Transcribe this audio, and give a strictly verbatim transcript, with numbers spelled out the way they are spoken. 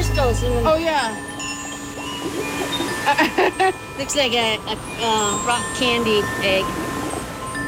crystals. And Oh, yeah. looks like a, a uh, rock candy egg.